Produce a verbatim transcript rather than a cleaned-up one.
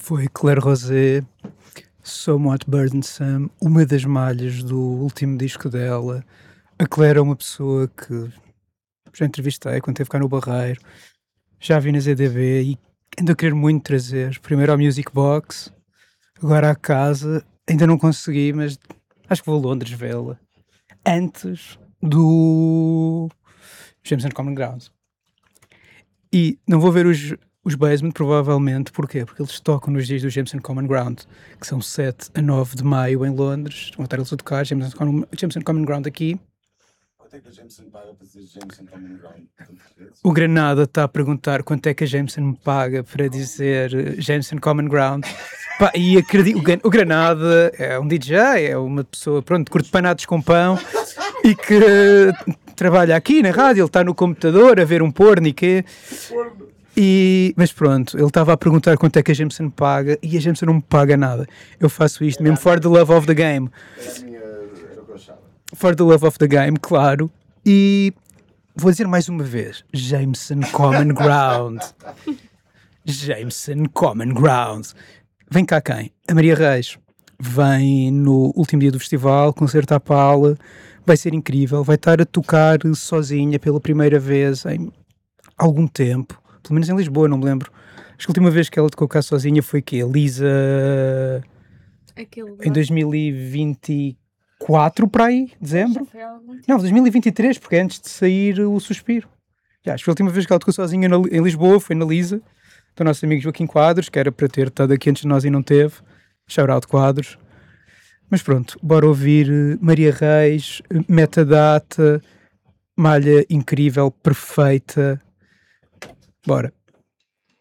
Foi Claire Rosé, Somewhat Burdensome, uma das malhas do último disco dela. A Claire é uma pessoa que já entrevistei quando esteve cá no Barreiro, já vi na Z D B e ando a querer muito trazer. Primeiro ao Music Box, agora à casa. Ainda não consegui, mas acho que vou a Londres vê-la. Antes do Jameson Common Ground. E não vou ver os, os Basement, provavelmente. Porquê? Porque eles tocam nos dias do Jameson Common Ground, que são sete a nove de maio em Londres. Vão estar eles a tocar Jameson Common, Jameson Common Ground aqui. Quanto é que a Jameson paga para dizer Jameson Common Ground? O Granada está a perguntar quanto é que a Jameson me paga para dizer Jameson Common Ground. Pá, e acredito, o Granada é um D J, é uma pessoa, pronto, curte panados com pão e que trabalha aqui na rádio, ele está no computador a ver um porno e quê. E, mas pronto, ele estava a perguntar quanto é que a Jameson me paga e a Jameson não me paga nada. Eu faço isto mesmo for the love of the game. For the love of the game, claro. E vou dizer mais uma vez, Jameson Common Ground. Jameson Common Ground. Vem cá quem? A Maria Reis. Vem no último dia do festival, concerto à pala. Vai ser incrível. Vai estar a tocar sozinha pela primeira vez em algum tempo. Pelo menos em Lisboa, não me lembro. Acho que a última vez que ela tocou cá sozinha foi que a Lisa... Aquele em dois mil e vinte e quatro, para aí, dezembro. Já foi há algum tempo. Não, dois mil e vinte e três, porque é antes de sair o Suspiro. Já, acho que a última vez que ela tocou sozinha na, em Lisboa foi na Lisa, do nosso amigo Joaquim Quadros, que era para ter estado aqui antes de nós e não teve. Shout out Quadros. Mas pronto, bora ouvir Maria Reis, Metadata, malha incrível, perfeita. Bora.